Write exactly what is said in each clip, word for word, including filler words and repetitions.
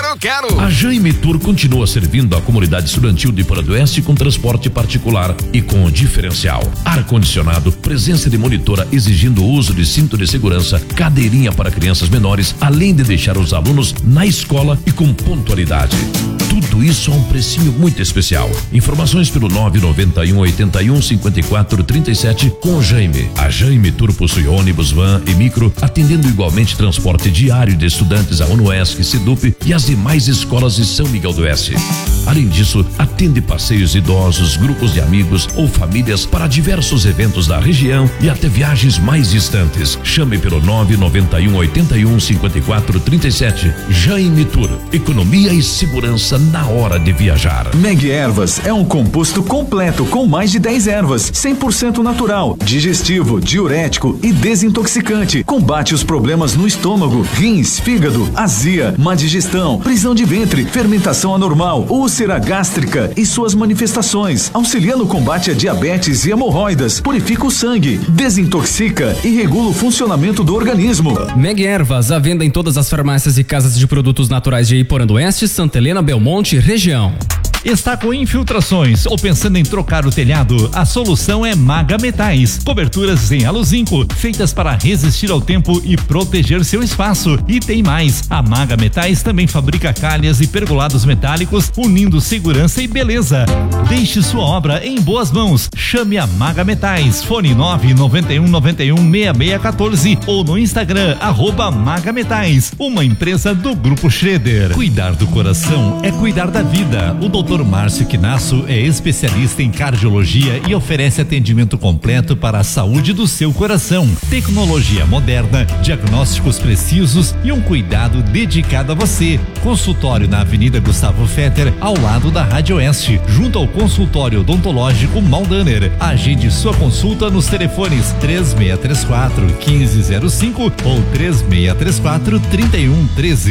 eu quero. A Jaime Tour continua servindo a comunidade estudantil de Iporã do Oeste com transporte particular e com diferencial. Ar-condicionado, presença de monitora exigindo o uso de cinto de segurança, cadeirinha para crianças menores, além de deixar os alunos na escola e com pontualidade. Tudo isso a um precinho muito especial. Informações pelo nove nove um, oito um, cinco quatro três sete com Jaime. A Jaime Tour possui ônibus, van e micro, atendendo igualmente transporte diário de estudantes a UNOESC, SEDUP e as demais escolas de São Miguel do Oeste. Além disso, atende passeios idosos, grupos de amigos ou famílias para diversos eventos da região e até viagens mais distantes. Chame pelo nove nove um, oito um, cinco quatro três sete. Jaime Tour. Economia e segurança na hora de viajar. Meg Ervas é um composto completo com mais de dez ervas, cem por cento natural, digestivo, diurético e desintoxicante. Combate os problemas no estômago, rins, fígado, azia, má digestão, prisão de ventre, fermentação anormal, úlcera gástrica e suas manifestações. Auxilia no combate a diabetes e hemorroidas, purifica o sangue, desintoxica e regula o funcionamento do organismo. Meg Ervas, à venda em todas as farmácias e casas de produtos naturais de Iporã do Oeste, Santa Helena, Belmonte, região. Está com infiltrações ou pensando em trocar o telhado? A solução é Maga Metais. Coberturas em aluzinco, feitas para resistir ao tempo e proteger seu espaço. E tem mais, a Maga Metais também fabrica calhas e pergolados metálicos, unindo segurança e beleza. Deixe sua obra em boas mãos. Chame a Maga Metais. Fone nove nove um nove um seis seis um quatro ou no Instagram, arroba Maga Metais, uma empresa do Grupo Schroeder. Cuidar do coração é cuidar da vida. O doutor doutor Márcio Quinasso é especialista em cardiologia e oferece atendimento completo para a saúde do seu coração. Tecnologia moderna, diagnósticos precisos e um cuidado dedicado a você. Consultório na Avenida Gustavo Fetter, ao lado da Rádio Oeste, junto ao consultório odontológico Maldaner. Agende sua consulta nos telefones três seis três quatro, um cinco zero cinco ou três seis três quatro, três um um três.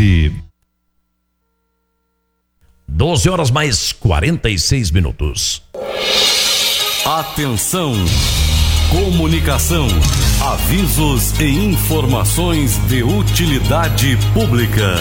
doze horas mais quarenta e seis minutos. Atenção! Comunicação, avisos e informações de utilidade pública.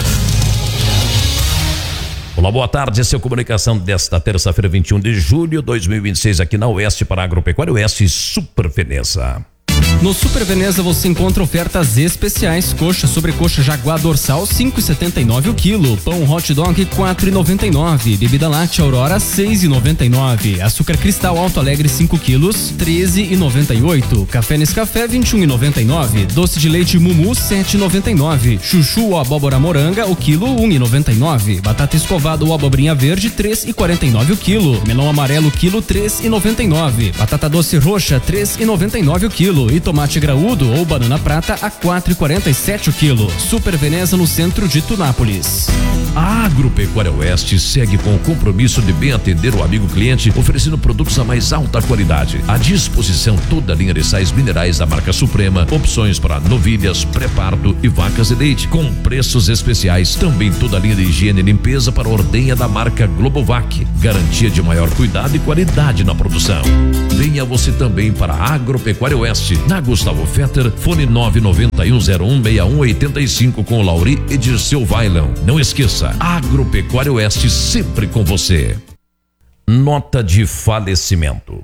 Olá, boa tarde, essa é a comunicação desta terça-feira, vinte e um de julho de dois mil e vinte e seis, aqui na Oeste para a Agropecuária Oeste Super Veneza. No Super Veneza você encontra ofertas especiais: coxa, sobrecoxa jaguar dorsal cinco e setenta e nove o quilo, pão hot dog quatro e noventa e nove, bebida láctea Aurora seis e noventa e nove, açúcar cristal Alto Alegre cinco quilos treze e noventa e oito, café Nescafé vinte e um e noventa e nove, doce de leite Mumu sete e noventa e nove, chuchu ou abóbora moranga o quilo um e noventa e nove, batata escovada ou abobrinha verde três e quarenta e nove o quilo, melão amarelo quilo três e noventa e nove, batata doce roxa três e noventa e nove o quilo e tomate graúdo ou banana prata a quatro e quarenta e sete o quilo. Super Veneza, no centro de Tunápolis. A Agropecuária Oeste segue com o compromisso de bem atender o amigo cliente, oferecendo produtos da mais alta qualidade. À disposição toda a linha de sais minerais da marca Suprema, opções para novilhas, pré-parto e vacas de leite, com preços especiais. Também toda a linha de higiene e limpeza para ordenha da marca Globovac, garantia de maior cuidado e qualidade na produção. Venha você também para a Agropecuária Oeste, na Gustavo Fetter, fone nove nove um zero um seis um oito cinco com o Lauri e Dirceu Vailão. Não esqueça, Agropecuária Oeste sempre com você. Nota de falecimento.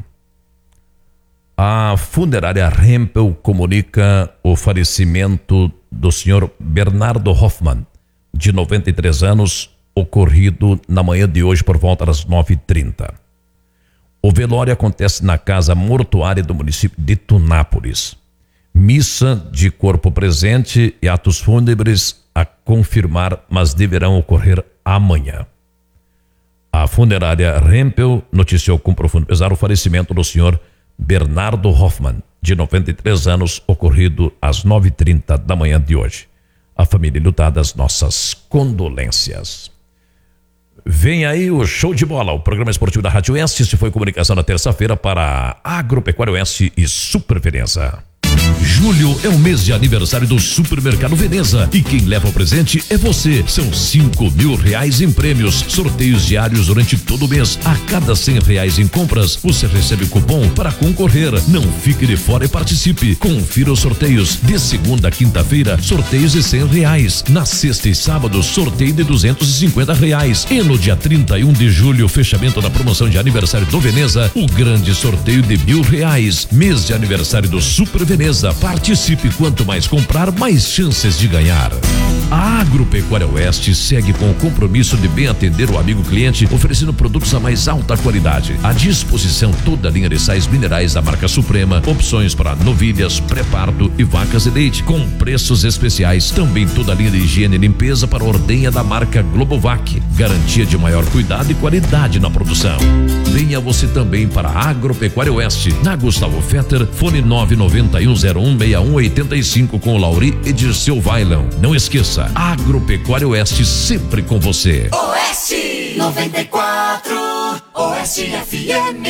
A funerária Rempel comunica o falecimento do senhor Bernardo Hoffmann, de noventa e três anos, ocorrido na manhã de hoje por volta das nove e trinta. O velório acontece na casa mortuária do município de Tunápolis. Missa de corpo presente e atos fúnebres a confirmar, mas deverão ocorrer amanhã. A funerária Rempel noticiou com profundo pesar o falecimento do senhor Bernardo Hoffmann, de noventa e três anos, ocorrido às nove e trinta da manhã de hoje. A família lutada, as nossas condolências. Vem aí o Show de Bola, o programa esportivo da Rádio Oeste. Este foi comunicação na terça-feira para a Agropecuária Oeste e Super Veneza. Julho é o mês de aniversário do Supermercado Veneza e quem leva o presente é você. São cinco mil reais em prêmios, sorteios diários durante todo o mês. A cada cem reais em compras, você recebe cupom para concorrer. Não fique de fora e participe. Confira os sorteios de segunda a quinta-feira, sorteios de cem reais. Na sexta e sábado, sorteio de duzentos e cinquenta reais. E no dia trinta e um de julho, fechamento da promoção de aniversário do Veneza, o grande sorteio de mil reais. Mês de aniversário do Super Veneza. Participe, quanto mais comprar, mais chances de ganhar. A Agropecuária Oeste segue com o compromisso de bem atender o amigo cliente, oferecendo produtos a mais alta qualidade. À disposição toda a linha de sais minerais da marca Suprema, opções para novilhas, pré-parto e vacas de leite, com preços especiais. Também toda a linha de higiene e limpeza para a ordenha da marca Globovac. Garantia de maior cuidado e qualidade na produção. Venha você também para a Agropecuária Oeste, na Gustavo Fetter, fone nove nove um zero um seis um oito cinco com o Lauri e Dirceu Vailão. Não esqueça, Agropecuária Oeste sempre com você. Oeste noventa e quatro, Oeste F M.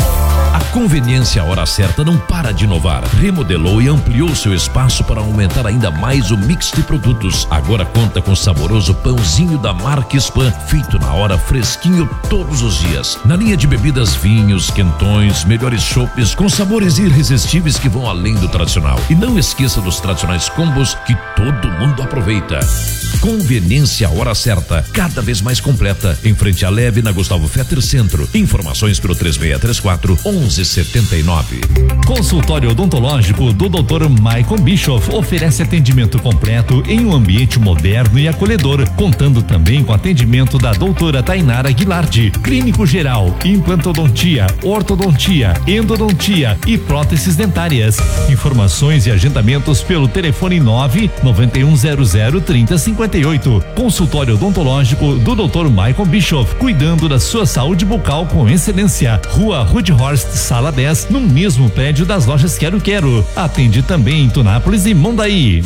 A Conveniência Hora Certa não para de inovar. Remodelou e ampliou seu espaço para aumentar ainda mais o mix de produtos. Agora conta com saboroso pãozinho da marca Spam, feito na hora, fresquinho todos os dias. Na linha de bebidas, vinhos, quentões, melhores chopes com sabores irresistíveis que vão além do tradicional. E não esqueça dos tradicionais combos que todo mundo aproveita. Conveniência Hora Certa, cada vez mais completa, em frente à Leve, na Gustavo Fetter Centro. Informações pelo três seis três quatro, um um sete nove. Consultório odontológico do doutor Michael Bischoff oferece atendimento completo em um ambiente moderno e acolhedor, contando também com atendimento da doutora Tainara Guilardi, clínico geral, implantodontia, ortodontia, endodontia e próteses dentárias. Informações e agendamentos pelo telefone nove nove um zero zero trinta cinquenta e oito. Consultório odontológico do doutor Michael Bischoff, cuidando da sua saúde bucal com excelência. Rua Rudhorst, Sala dez, no mesmo prédio das lojas Quero Quero. Atende também em Tunápolis e Mondaí.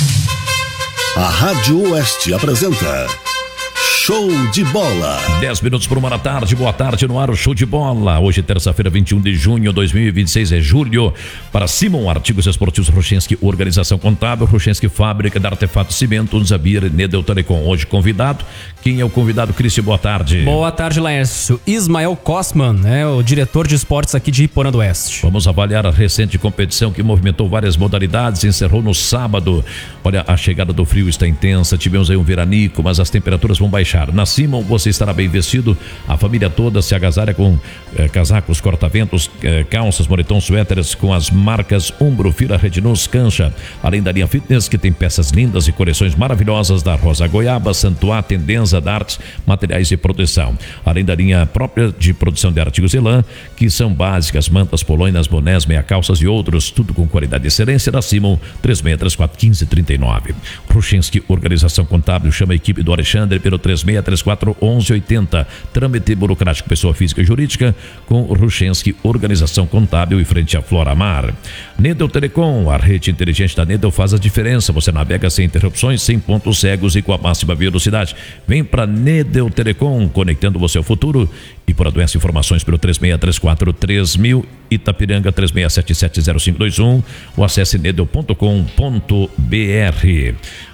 A Rádio Oeste apresenta Show de Bola. dez minutos por uma da tarde, boa tarde no ar, o Show de Bola. Hoje, terça-feira, vinte e um de junho de dois mil e vinte e seis, é julho. Para Simon Artigos Esportivos Ruchenski, Organização Contábil, Ruchenski Fábrica de Artefato Cimento, Unzabir, Nedel Telecom. Hoje, convidado. Quem é o convidado, Cristian? Boa tarde. Boa tarde, Laércio. Ismael Kosman, é o diretor de esportes aqui de Iporã do Oeste. Vamos avaliar a recente competição que movimentou várias modalidades, encerrou no sábado. Olha, a chegada do frio está intensa, tivemos aí um veranico, mas as temperaturas vão baixar. Na Simon você estará bem vestido, a família toda se agasalha com eh, casacos, corta-ventos, eh, calças, moletons, suéteres com as marcas Umbro, Fila, Rednus, Cancha, além da linha Fitness, que tem peças lindas e coleções maravilhosas da Rosa Goiaba, Santuá, Tendenza, Darts, materiais de proteção, além da linha própria de produção de artigos Elan, que são básicas, mantas, polainas, bonés, meia calças e outros, tudo com qualidade e excelência. Da Simon, três seis três quatro, um cinco três nove. Ruchenski, Organização Contábil, chama a equipe do Alexandre pelo três seis três quatro, um um oito zero. Trâmite burocrático, pessoa física e jurídica, com Ruchenski, Organização Contábil, e frente a Floramar. Nedel Telecom, a rede inteligente da Nedel faz a diferença. Você navega sem interrupções, sem pontos cegos e com a máxima velocidade. Vem para Nedel Telecom, conectando você ao futuro. E por doença, informações pelo três seis três quatro, três mil, Itapiranga três seis sete sete zero cinco dois um, ou acesse nedel ponto com ponto br.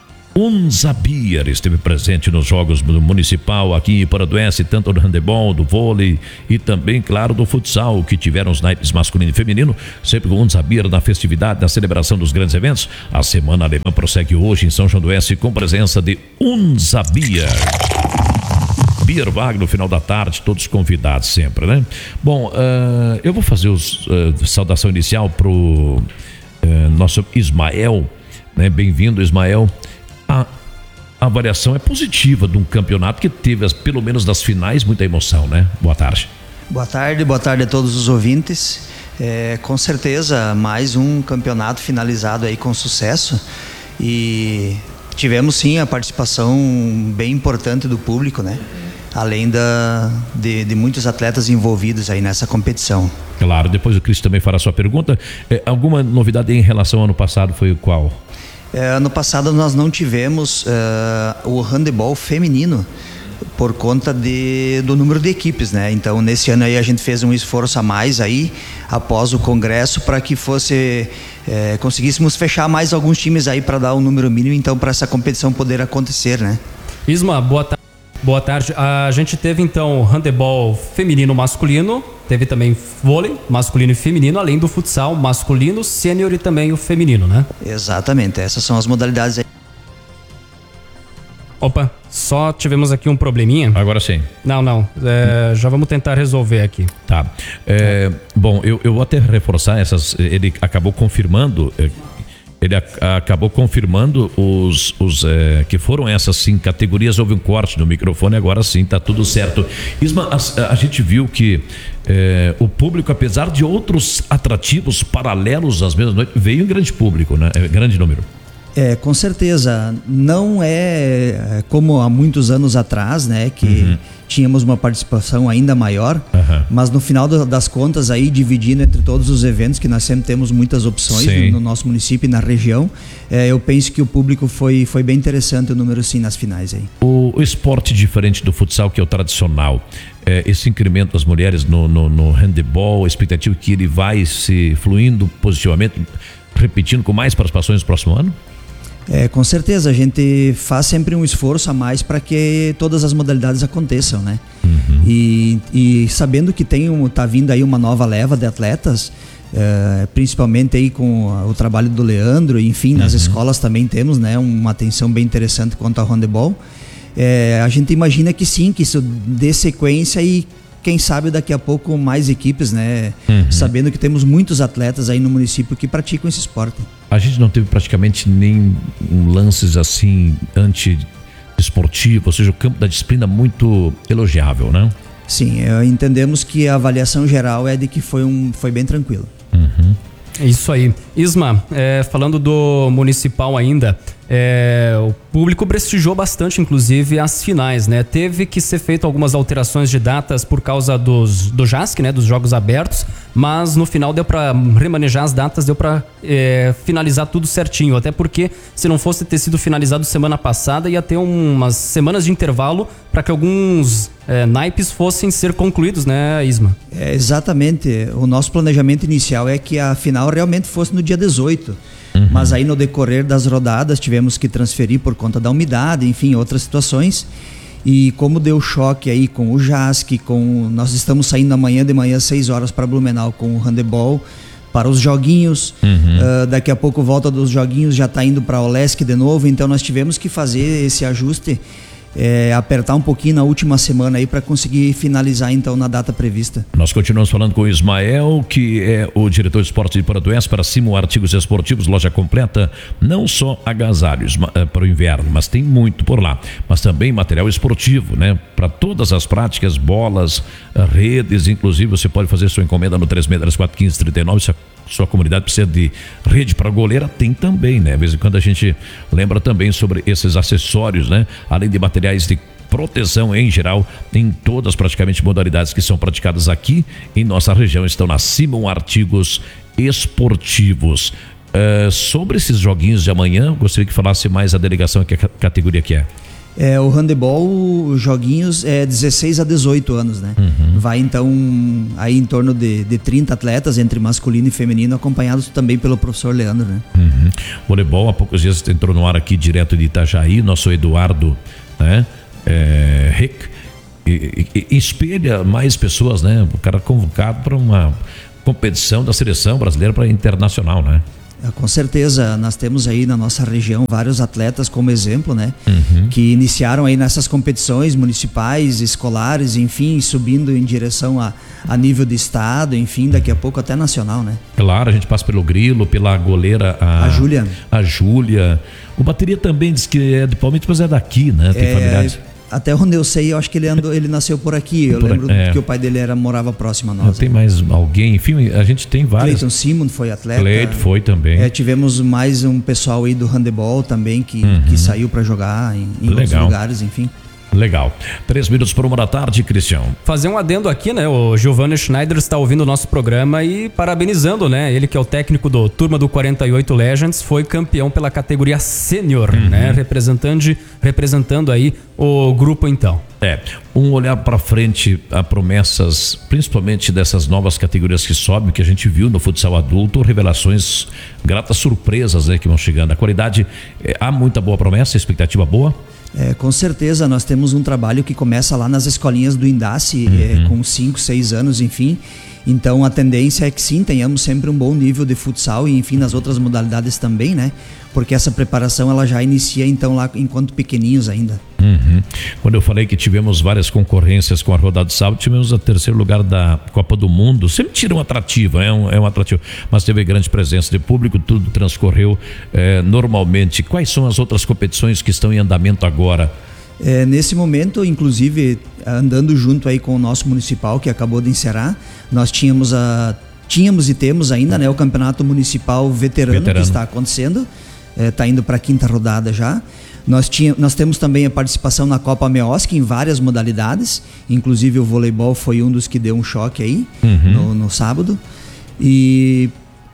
Unzabir esteve presente nos Jogos do Municipal aqui em Iparanduense, tanto do handebol, do vôlei e também, claro, do futsal, que tiveram os naipes masculino e feminino, sempre com Unzabir na festividade, na celebração dos grandes eventos. A Semana Alemã prossegue hoje em São João do Oeste com presença de Unzabir. Bierwag no final da tarde, todos convidados sempre, né? Bom, uh, eu vou fazer os uh, saudação inicial pro uh, nosso Ismael, né? Bem-vindo, Ismael. A avaliação é positiva de um campeonato que teve, as, pelo menos das finais, muita emoção, né? Boa tarde. Boa tarde, boa tarde a todos os ouvintes. É, com certeza, mais um campeonato finalizado aí com sucesso, e tivemos sim a participação bem importante do público, né? Além da, de, de muitos atletas envolvidos aí nessa competição. Claro, depois o Cris também fará a sua pergunta. É, alguma novidade em relação ao ano passado foi qual? É, ano passado nós não tivemos uh, o handebol feminino. por conta de, do número de equipes, né? Então, nesse ano aí a gente fez um esforço a mais aí, após o congresso, para que fosse, é, conseguíssemos fechar mais alguns times aí para dar um número mínimo, então, para essa competição poder acontecer, né? Isma, boa tarde. Boa tarde. A gente teve então handebol feminino masculino, teve também vôlei masculino e feminino, além do futsal masculino, sênior e também o feminino, né? Exatamente, essas são as modalidades aí. Opa, só tivemos aqui um probleminha. Agora sim. Não, não, é, já vamos tentar resolver aqui. Tá. É, bom, eu, eu vou até reforçar essas. Ele acabou confirmando. Ele a, acabou confirmando os, os é, que foram essas sim categorias. Houve um corte no microfone, agora sim tá tudo certo. Isma, a, a gente viu que é, o público, apesar de outros atrativos paralelos às mesmas noites, veio em grande público, né? É, grande número. É, com certeza, não é como há muitos anos atrás, né, que uhum. tínhamos uma participação ainda maior, uhum. mas no final das contas aí, dividindo entre todos os eventos, que nós sempre temos muitas opções no, no nosso município e na região, é, eu penso que o público foi, foi bem interessante o número sim nas finais aí. O, o esporte diferente do futsal, que é o tradicional, é, esse incremento das mulheres no, no, no handebol, a expectativa que ele vai se fluindo positivamente, repetindo com mais participações no próximo ano? É, com certeza, a gente faz sempre um esforço a mais para que todas as modalidades aconteçam, né? Uhum. E, e sabendo que tem um, tá vindo aí uma nova leva de atletas, é, principalmente aí com o trabalho do Leandro, enfim, nas uhum. escolas também temos, né, uma atenção bem interessante quanto ao handebol. É, a gente imagina que sim, que isso dê sequência e quem sabe daqui a pouco mais equipes, né? Uhum. Sabendo que temos muitos atletas aí no município que praticam esse esporte. A gente não teve praticamente nem lances assim anti-esportivos, ou seja, o campo da disciplina muito elogiável, né? Sim, entendemos que a avaliação geral é de que foi, um, foi bem tranquilo. Uhum. É isso aí. Isma, é, falando do municipal ainda, é, o público prestigiou bastante, inclusive, as finais, né? Teve que ser feito algumas alterações de datas por causa dos, do J A S C, né? Dos Jogos Abertos, mas no final deu para remanejar as datas, deu para é, finalizar tudo certinho, até porque se não fosse ter sido finalizado semana passada, ia ter umas semanas de intervalo para que alguns é, naipes fossem ser concluídos, né, Isma? É, exatamente. O nosso planejamento inicial é que a final realmente fosse no dia dezoito. Uhum. Mas aí no decorrer das rodadas tivemos que transferir por conta da umidade, enfim, outras situações. E como deu choque aí com o J A S C, com, nós estamos saindo amanhã de manhã às seis horas para Blumenau com o handebol, para os joguinhos. Uhum. Uh, daqui a pouco volta dos joguinhos, já está indo para o Olesc de novo, então nós tivemos que fazer esse ajuste, é, apertar um pouquinho na última semana aí para conseguir finalizar então na data prevista. Nós continuamos falando com o Ismael, que é o diretor de esporte de Poranduense, para Simo Artigos Esportivos, loja completa, não só agasalhos para o inverno, mas tem muito por lá, mas também material esportivo, né? Para todas as práticas, bolas, redes, inclusive você pode fazer sua encomenda no três seis três quatro um cinco três nove, se a sua comunidade precisa de rede para goleira, tem também, né? De vez em quando a gente lembra também sobre esses acessórios, né? Além de materiais de proteção em geral, em todas praticamente modalidades que são praticadas aqui em nossa região, estão na Simon Artigos Esportivos. Uh, sobre esses joguinhos de amanhã, gostaria que falasse mais a delegação, que a categoria que é. É, o handebol, os joguinhos é dezesseis a dezoito anos, né? Uhum. Vai então aí em torno de, de trinta atletas, entre masculino e feminino, acompanhados também pelo professor Leandro, né? Uhum. Voleibol, há poucos dias entrou no ar aqui direto de Itajaí, nosso Eduardo, né? É, Rick, e, e, e espelha mais pessoas, né? O cara convocado para uma competição da seleção brasileira para internacional, né? Com certeza, nós temos aí na nossa região vários atletas como exemplo, né? Uhum. Que iniciaram aí nessas competições municipais, escolares, enfim, subindo em direção a, a nível de estado, enfim, daqui a pouco até nacional, né? Claro, a gente passa pelo Grilo, pela goleira a, a Júlia. A Júlia. O bateria também diz que é de Palmeiras, mas é daqui, né? Tem é... familiares. Até onde eu sei, eu acho que ele andou, ele nasceu por aqui. Eu por, lembro é. que o pai dele era, morava próximo a nós. Tem mais alguém, enfim, a gente tem vários. Cleiton Simon foi atleta. Cleiton foi também. É, tivemos mais um pessoal aí do handebol também que, uhum. que saiu para jogar em, em outros lugares, enfim. Legal. Três minutos por uma da tarde, Cristian. Fazer um adendo aqui, né? O Giovanni Schneider está ouvindo o nosso programa e parabenizando, né? Ele que é o técnico do Turma do quarenta e oito Legends, foi campeão pela categoria sênior, uhum. né? Representando, representando aí o grupo então. É, um olhar para frente a promessas, principalmente dessas novas categorias que sobem, que a gente viu no futsal adulto, revelações, gratas surpresas, né, que vão chegando. A qualidade, é, há muita boa promessa, expectativa boa? É, com certeza, nós temos um trabalho que começa lá nas escolinhas do Indace, uhum. é, com cinco, seis anos, enfim. Então a tendência é que sim, tenhamos sempre um bom nível de futsal e enfim nas outras modalidades também, né? Porque essa preparação ela já inicia então lá enquanto pequeninhos ainda. Uhum. Quando eu falei que tivemos várias concorrências com a rodada de sábado, tivemos o terceiro lugar da Copa do Mundo, sempre tira um atrativo, é um, é um atrativo, mas teve grande presença de público, tudo transcorreu eh, normalmente. Quais são as outras competições que estão em andamento agora? É, nesse momento, inclusive, andando junto aí com o nosso municipal que acabou de encerrar, nós tínhamos a tínhamos e temos ainda, né, o campeonato municipal veterano, veterano. que está acontecendo, está é, indo para a quinta rodada já. Nós, tinha, nós temos também a participação na Copa Meosc em várias modalidades, inclusive o voleibol foi um dos que deu um choque aí uhum. no, no sábado. E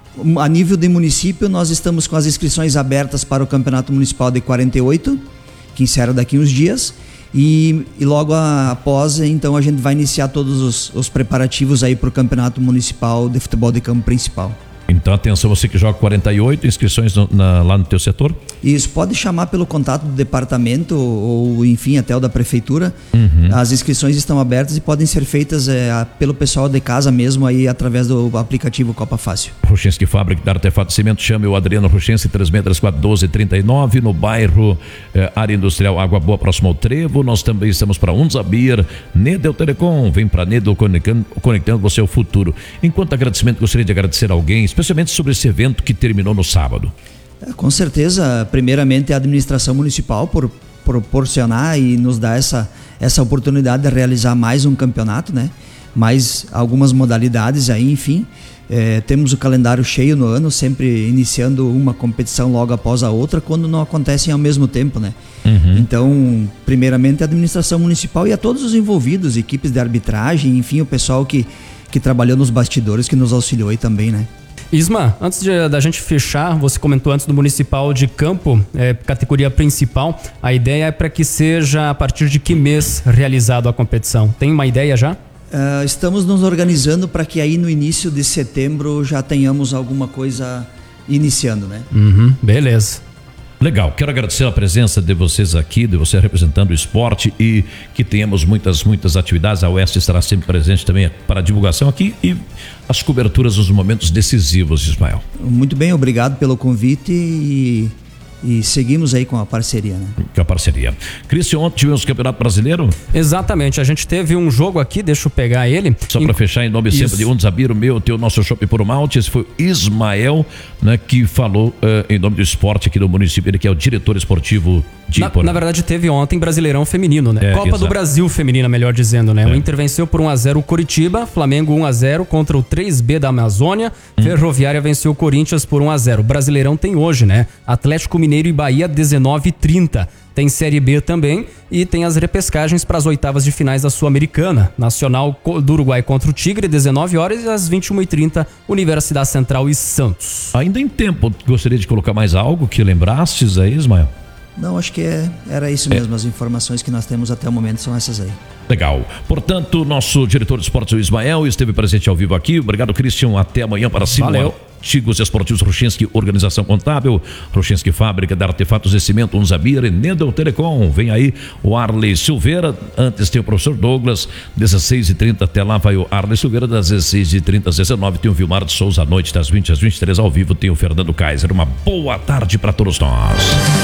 a nível de município, nós estamos com as inscrições abertas para o campeonato municipal de quarenta e oito, que encerra daqui uns dias, e, e logo a, após, então a gente vai iniciar todos os, os preparativos aí para o campeonato municipal de futebol de campo principal. Então atenção, você que joga quarenta e oito, inscrições no, na, lá no teu setor? Isso, pode chamar pelo contato do departamento ou enfim até o da prefeitura. Uhum. As inscrições estão abertas e podem ser feitas é, pelo pessoal de casa mesmo aí através do aplicativo Copa Fácil. Ruchenski Fábrica de Artefato de Cimento, chame o Adriano Ruchenski, três seis três quatro um dois três nove, no bairro eh, Área Industrial Água Boa, próximo ao Trevo. Nós também estamos para Unzabir, Nedel Telecom, vem para Nedel conectando, conectando você ao futuro. Enquanto agradecimento, gostaria de agradecer a alguém, especialmente sobre esse evento que terminou no sábado. É, com certeza, primeiramente a administração municipal por proporcionar e nos dar essa, essa oportunidade de realizar mais um campeonato, né? Mais algumas modalidades aí, enfim. É, temos o calendário cheio no ano, sempre iniciando uma competição logo após a outra, quando não acontecem ao mesmo tempo, né? Uhum. Então, primeiramente a administração municipal e a todos os envolvidos, equipes de arbitragem, enfim, o pessoal que, que trabalhou nos bastidores, que nos auxiliou aí também, né? Isma, antes de, da gente fechar, você comentou antes do municipal de campo, é, categoria principal, a ideia é para que seja a partir de que mês realizado a competição? Tem uma ideia já? Uh, estamos nos organizando para que aí no início de setembro já tenhamos alguma coisa iniciando, né? Uhum, beleza. Legal, quero agradecer a presença de vocês aqui, de você representando o esporte e que tenhamos muitas, muitas atividades. A Oeste estará sempre presente também para a divulgação aqui e as coberturas nos momentos decisivos, Ismael. Muito bem, obrigado pelo convite e, e seguimos aí com a parceria, né? Com a parceria. Cristian, ontem tivemos o Campeonato Brasileiro? Exatamente, a gente teve um jogo aqui, deixa eu pegar ele. Só para fechar, em nome Isso. sempre de Unzabir, o meu, o teu, nosso Shopping Puro Malte, esse foi Ismael, né, que falou uh, em nome do esporte aqui do município, ele que é o diretor esportivo de na, na verdade teve ontem Brasileirão Feminino, né? É, Copa exato. do Brasil Feminina, melhor dizendo, né? É. O Inter venceu por um a zero o Coritiba, Flamengo um a zero contra o três B da Amazônia, hum. Ferroviária venceu o Corinthians por um a zero. Brasileirão tem hoje, né? Atlético Mineiro e Bahia dezenove e trinta. Tem Série B também e tem as repescagens para as oitavas de finais da Sul-Americana. Nacional do Uruguai contra o Tigre, dezenove horas, e às vinte e uma e trinta, Universidade Central e Santos. Ainda em tempo, gostaria de colocar mais algo que lembrastes aí, Ismael? Não, acho que é, era isso mesmo, é. As informações que nós temos até o momento são essas aí. Legal. Portanto, nosso diretor de esportes, o Ismael, esteve presente ao vivo aqui. Obrigado, Cristian. Até amanhã para cima. Valeu. Artigos Esportivos Ruchenski, Organização Contábil, Ruchenski Fábrica de Artefatos de Cimento, Unzabir e Nedel Telecom. Vem aí o Arley Silveira, antes tem o professor Douglas, dezesseis e trinta, até lá vai o Arley Silveira, das dezesseis e trinta às dezenove, tem o Vilmar de Souza, à noite das vinte às vinte e três, ao vivo tem o Fernando Kaiser. Uma boa tarde para todos nós.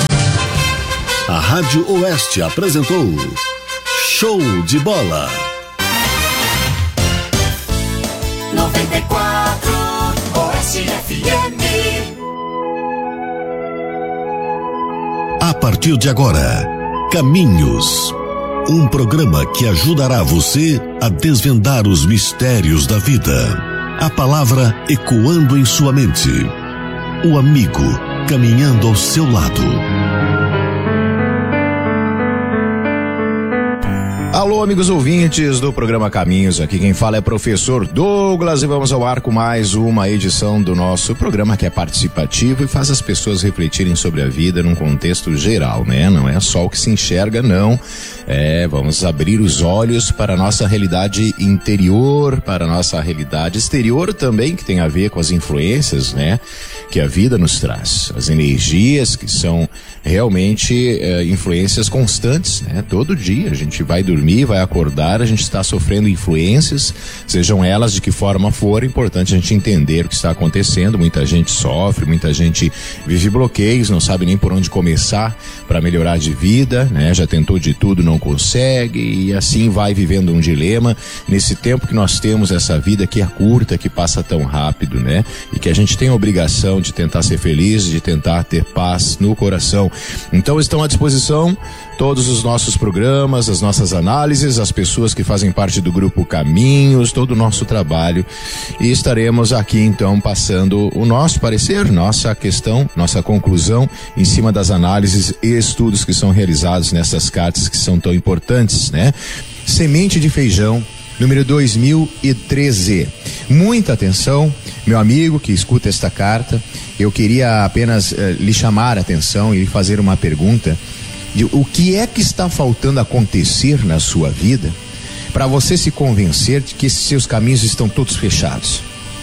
A Rádio Oeste apresentou Show de Bola. noventa e quatro Oeste F M. A partir de agora, Caminhos. Um programa que ajudará você a desvendar os mistérios da vida. A palavra ecoando em sua mente. O amigo caminhando ao seu lado. Alô, amigos ouvintes do programa Caminhos, aqui quem fala é professor Douglas e vamos ao ar com mais uma edição do nosso programa que é participativo e faz as pessoas refletirem sobre a vida num contexto geral, né? Não é só o que se enxerga, não. É, vamos abrir os olhos para a nossa realidade interior, para a nossa realidade exterior também, que tem a ver com as influências, né? Que a vida nos traz, as energias que são realmente é, influências constantes, né? Todo dia a gente vai dormir, vai acordar, a gente está sofrendo influências, sejam elas de que forma for, é importante a gente entender o que está acontecendo. Muita gente sofre, muita gente vive bloqueios, não sabe nem por onde começar para melhorar de vida, né? Já tentou de tudo, não consegue e assim vai vivendo um dilema nesse tempo que nós temos, essa vida que é curta, que passa tão rápido, né? E que a gente tem a obrigação de tentar ser feliz, de tentar ter paz no coração. Então estão à disposição todos os nossos programas, as nossas análises, as pessoas que fazem parte do grupo Caminhos, todo o nosso trabalho, e estaremos aqui então passando o nosso parecer, nossa questão, nossa conclusão em cima das análises e estudos que são realizados nessas cartas que são tão importantes, né? Semente de Feijão, número dois mil e treze. Muita atenção, meu amigo que escuta esta carta. Eu queria apenas eh, lhe chamar a atenção e lhe fazer uma pergunta de o que é que está faltando acontecer na sua vida para você se convencer de que esses seus caminhos estão todos fechados.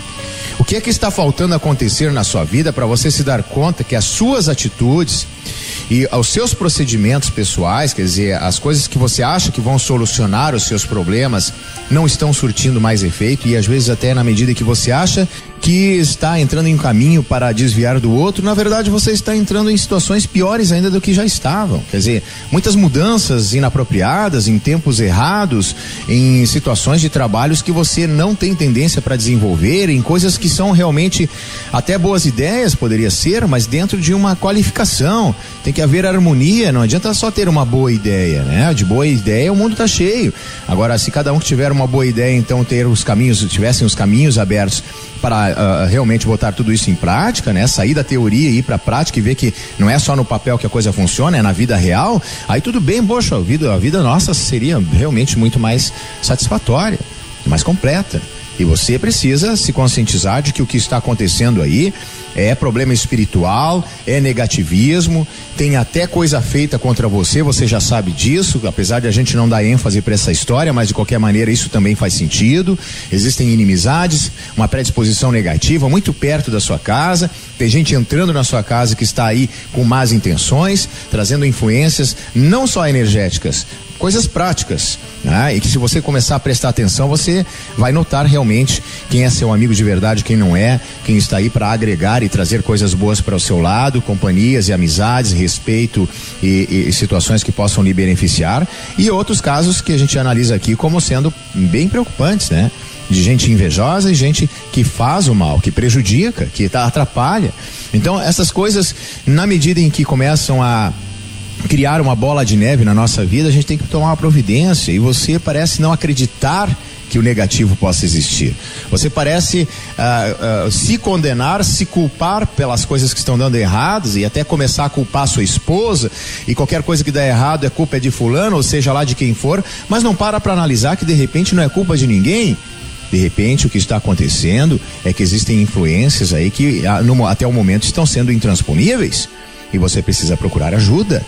O que é que está faltando acontecer na sua vida para você se dar conta que as suas atitudes e os seus procedimentos pessoais, quer dizer, as coisas que você acha que vão solucionar os seus problemas, não estão surtindo mais efeito, e às vezes até na medida que você acha que está entrando em um caminho para desviar do outro, na verdade você está entrando em situações piores ainda do que já estavam. Quer dizer, muitas mudanças inapropriadas, em tempos errados, em situações de trabalhos que você não tem tendência para desenvolver, em coisas que são realmente até boas ideias, poderia ser, mas dentro de uma qualificação. Tem que haver harmonia, não adianta só ter uma boa ideia, né? De boa ideia o mundo está cheio. Agora, se cada um que tiver uma boa ideia, então ter os caminhos, tivessem os caminhos abertos para uh, realmente botar tudo isso em prática, né? Sair da teoria e ir para a prática e ver que não é só no papel que a coisa funciona, é na vida real, aí tudo bem, poxa, a vida, a vida nossa seria realmente muito mais satisfatória, mais completa. E você precisa se conscientizar de que o que está acontecendo aí é problema espiritual, é negativismo, tem até coisa feita contra você, você já sabe disso, apesar de a gente não dar ênfase para essa história, mas de qualquer maneira isso também faz sentido. Existem inimizades, uma predisposição negativa muito perto da sua casa, tem gente entrando na sua casa que está aí com más intenções, trazendo influências não só energéticas, coisas práticas, né? E que se você começar a prestar atenção, você vai notar realmente quem é seu amigo de verdade, quem não é, quem está aí para agregar e trazer coisas boas para o seu lado, companhias e amizades, respeito e, e situações que possam lhe beneficiar, e outros casos que a gente analisa aqui como sendo bem preocupantes, né? De gente invejosa e gente que faz o mal, que prejudica, que tá, atrapalha. Então essas coisas, na medida em que começam a criar uma bola de neve na nossa vida, a gente tem que tomar uma providência, e você parece não acreditar que o negativo possa existir. Você parece uh, uh, se condenar, se culpar pelas coisas que estão dando erradas, e até começar a culpar a sua esposa, e qualquer coisa que dá errado é culpa de fulano, ou seja lá de quem for, mas não para para analisar que de repente não é culpa de ninguém. De repente o que está acontecendo é que existem influências aí que no, até o momento estão sendo intransponíveis, e você precisa procurar ajuda.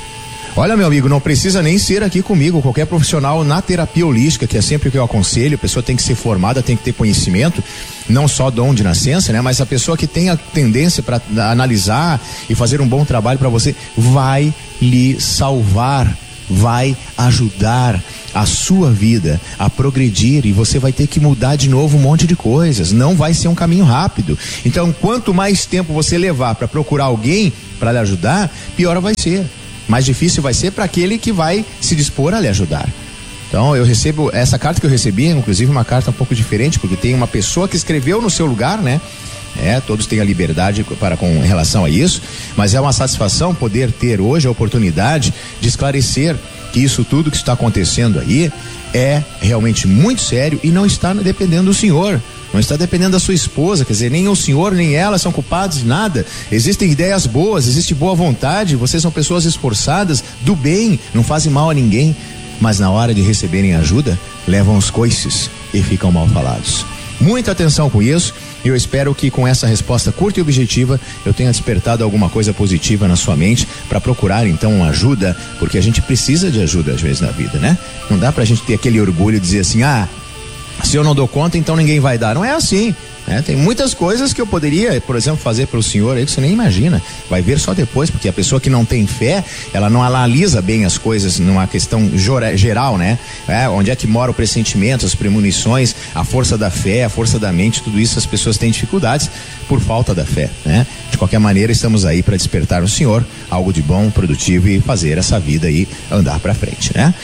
Olha, meu amigo, não precisa nem ser aqui comigo, qualquer profissional na terapia holística, que é sempre o que eu aconselho. A pessoa tem que ser formada, tem que ter conhecimento, não só dom de nascença, né? Mas a pessoa que tem a tendência para analisar e fazer um bom trabalho para você, vai lhe salvar, vai ajudar a sua vida a progredir, e você vai ter que mudar de novo um monte de coisas. Não vai ser um caminho rápido. Então, quanto mais tempo você levar para procurar alguém para lhe ajudar, pior vai ser. Mais difícil vai ser para aquele que vai se dispor a lhe ajudar. Então eu recebo, essa carta que eu recebi, inclusive uma carta um pouco diferente, porque tem uma pessoa que escreveu no seu lugar, né? É, todos têm a liberdade para com relação a isso, mas é uma satisfação poder ter hoje a oportunidade de esclarecer que isso tudo que está acontecendo aí é realmente muito sério e não está dependendo do senhor. Não está dependendo da sua esposa, quer dizer, nem o senhor nem ela são culpados de nada. Existem ideias boas, existe boa vontade, vocês são pessoas esforçadas, do bem, não fazem mal a ninguém. mas na hora de receberem ajuda, levam os coices e ficam mal falados. Muita atenção com isso, e eu espero que com essa resposta curta e objetiva eu tenha despertado alguma coisa positiva na sua mente para procurar então ajuda, porque a gente precisa de ajuda às vezes na vida, né? Não dá pra gente ter aquele orgulho de dizer assim, ah, se eu não dou conta, então ninguém vai dar. Não é assim. É, tem muitas coisas que eu poderia, por exemplo, fazer para o senhor aí que você nem imagina, vai ver só depois, porque a pessoa que não tem fé, ela não analisa bem as coisas numa questão geral, né? É, onde é que mora o pressentimento, as premonições, a força da fé, a força da mente, tudo isso as pessoas têm dificuldades por falta da fé, né? De qualquer maneira, estamos aí para despertar no senhor algo de bom, produtivo e fazer essa vida aí andar para frente, né?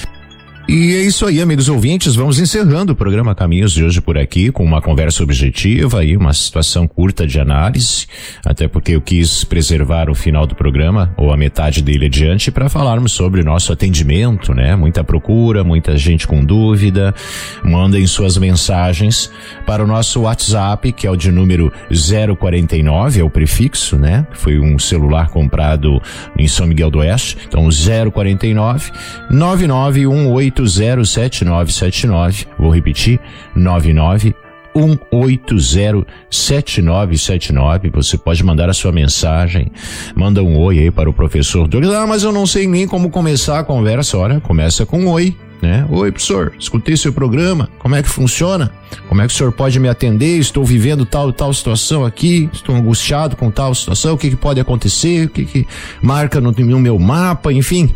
E é isso aí, amigos ouvintes, vamos encerrando o programa Caminhos de hoje por aqui, com uma conversa objetiva e uma situação curta de análise, até porque eu quis preservar o final do programa, ou a metade dele adiante, para falarmos sobre o nosso atendimento, né? Muita procura, muita gente com dúvida, mandem suas mensagens para o nosso WhatsApp, que é o de número zero quarenta e nove, é o prefixo, né? Foi um celular comprado em São Miguel do Oeste, então zero quarenta e nove, nove nove um oito zero sete nove sete nove, vou repetir, nove nove um oito zero sete nove sete nove. Você pode mandar a sua mensagem, manda um oi aí para o professor Douglas. Ah, mas eu não sei nem como começar a conversa. Olha, começa com um oi, né? Oi, professor, escutei seu programa, como é que funciona? Como é que o senhor pode me atender? Estou vivendo tal e tal situação aqui, estou angustiado com tal situação, o que que pode acontecer? O que que marca no, no meu mapa, enfim...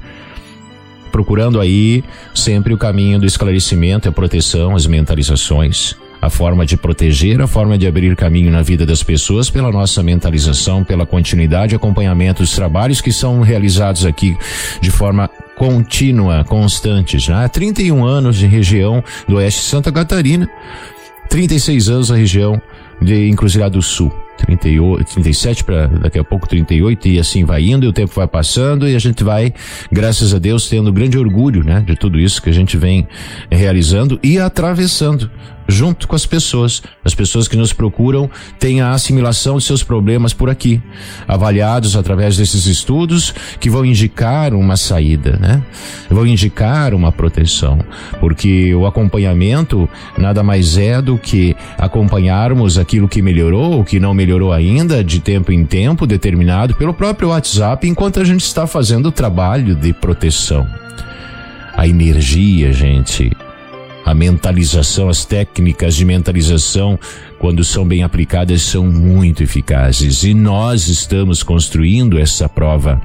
procurando aí sempre o caminho do esclarecimento, a proteção, as mentalizações, a forma de proteger, a forma de abrir caminho na vida das pessoas pela nossa mentalização, pela continuidade e acompanhamento dos trabalhos que são realizados aqui de forma contínua, constantes, né? Há trinta e um anos de região do Oeste de Santa Catarina, trinta e seis anos na região de Encruzilhada do Sul. trinta e oito, trinta e sete para daqui a pouco trinta e oito, e assim vai indo, e o tempo vai passando, e a gente vai, graças a Deus, tendo grande orgulho, né, de tudo isso que a gente vem realizando e atravessando junto com as pessoas. As pessoas que nos procuram têm a assimilação de seus problemas por aqui, avaliados através desses estudos que vão indicar uma saída, né? Vão indicar uma proteção, porque o acompanhamento nada mais é do que acompanharmos aquilo que melhorou, o que não melhorou ainda, de tempo em tempo, determinado pelo próprio WhatsApp, enquanto a gente está fazendo o trabalho de proteção. A energia, gente, a mentalização, as técnicas de mentalização, quando são bem aplicadas, são muito eficazes. E nós estamos construindo essa prova.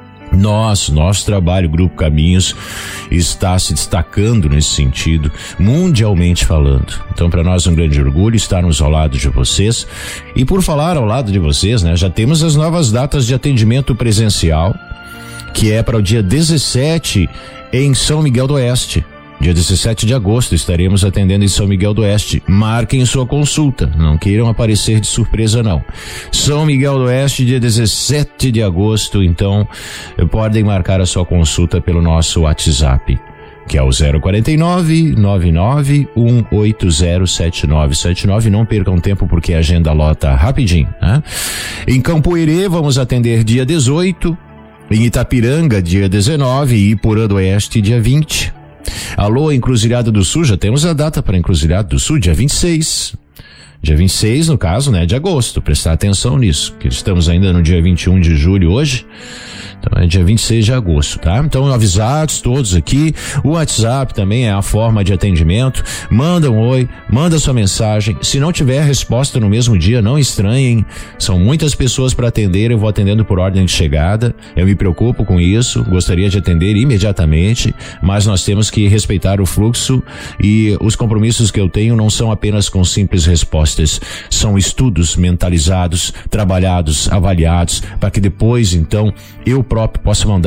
Nós, nosso trabalho, Grupo Caminhos, está se destacando nesse sentido, mundialmente falando. Então, para nós é um grande orgulho estarmos ao lado de vocês. E por falar ao lado de vocês, né, já temos as novas datas de atendimento presencial, que é para o dia dezessete em São Miguel do Oeste. Dia dezessete de agosto estaremos atendendo em São Miguel do Oeste. Marquem sua consulta, não queiram aparecer de surpresa não. São Miguel do Oeste, dia dezessete de agosto, então podem marcar a sua consulta pelo nosso WhatsApp, que é o zero quarenta e nove, nove nove um oito zero sete nove sete nove. Não percam tempo porque a agenda lota rapidinho, né? Em Campoerê vamos atender dia dezoito, em Itapiranga dia dezenove e Iporã do Oeste dia vinte. Alô, Encruzilhada do Sul, já temos a data para Encruzilhada do Sul, dia vinte e seis. Dia vinte e seis, no caso, né, de agosto. Prestar atenção nisso, que estamos ainda no dia vinte e um de julho hoje. Então é dia vinte e seis de agosto, tá? Então avisados todos aqui, o WhatsApp também é a forma de atendimento. Manda um oi, manda sua mensagem. Se não tiver resposta no mesmo dia, não estranhem. São muitas pessoas para atender, eu vou atendendo por ordem de chegada. Eu me preocupo com isso, gostaria de atender imediatamente, mas nós temos que respeitar o fluxo e os compromissos que eu tenho não são apenas com simples respostas, são estudos mentalizados, trabalhados, avaliados, para que depois, então, eu próprio possa mandar